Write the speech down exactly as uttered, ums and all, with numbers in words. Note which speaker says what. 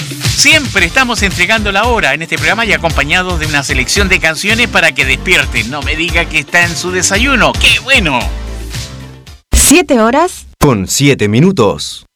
Speaker 1: Siempre estamos entregando la hora en este programa y acompañados de una selección de canciones para que despierten. No me diga que está en su desayuno. ¡Qué bueno!
Speaker 2: Siete horas
Speaker 3: con siete minutos.